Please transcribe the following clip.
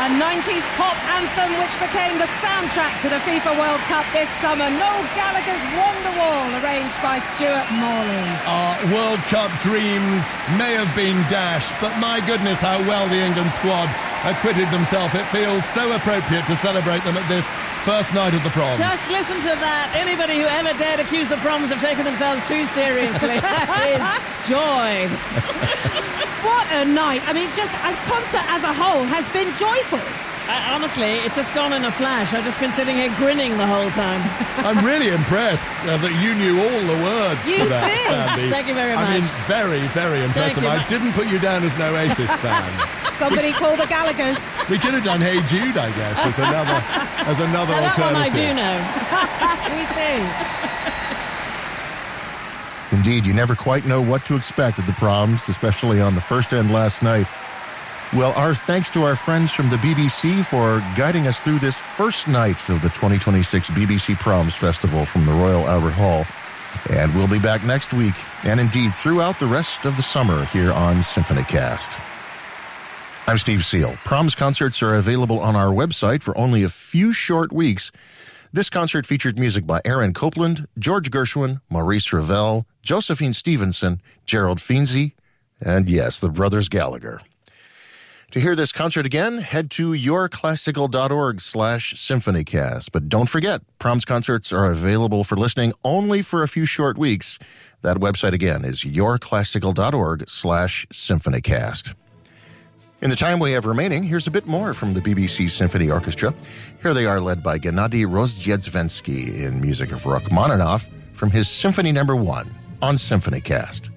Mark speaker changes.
Speaker 1: A 90s pop anthem which became the soundtrack to the FIFA World Cup this summer. Noel Gallagher's Wonderwall, arranged by Stuart Morley.
Speaker 2: Our World Cup dreams may have been dashed, but my goodness, how well the England squad acquitted themselves. It feels so appropriate to celebrate them at this first night of the proms.
Speaker 3: Just listen to that. Anybody who ever dared accuse the proms of taking themselves too seriously, that is joy.
Speaker 1: What a night. I mean, just a concert as a whole has been joyful.
Speaker 3: Honestly, it's just gone in a flash. I've just been sitting here grinning the whole time.
Speaker 2: I'm really impressed that you knew all the words
Speaker 1: You
Speaker 2: to that,
Speaker 1: did.
Speaker 2: Sandy.
Speaker 3: Thank you very much.
Speaker 2: I mean, very, very impressive.
Speaker 3: you.
Speaker 2: I didn't put you down as an Oasis fan.
Speaker 1: Somebody call the Gallaghers.
Speaker 2: We could have done Hey Jude, I guess, as another
Speaker 3: Now, that
Speaker 2: alternative.
Speaker 3: one I do know.
Speaker 1: We do.
Speaker 4: Indeed, you never quite know what to expect at the proms, especially on the first and last night. Well, our thanks to our friends from the BBC for guiding us through this first night of the 2026 BBC Proms Festival from the Royal Albert Hall. And we'll be back next week, and indeed throughout the rest of the summer here on SymphonyCast. I'm Steve Seal. Proms concerts are available on our website for only a few short weeks. This concert featured music by Aaron Copland, George Gershwin, Maurice Ravel, Josephine Stevenson, Gerald Finzi, and yes, the Brothers Gallagher. To hear this concert again, head to yourclassical.org/symphonycast. But don't forget, Proms concerts are available for listening only for a few short weeks. That website again is yourclassical.org/symphonycast. In the time we have remaining, here's a bit more from the BBC Symphony Orchestra. Here they are, led by Gennady Rozdziedziwski in music of Rachmaninoff from his Symphony No. 1 on SymphonyCast.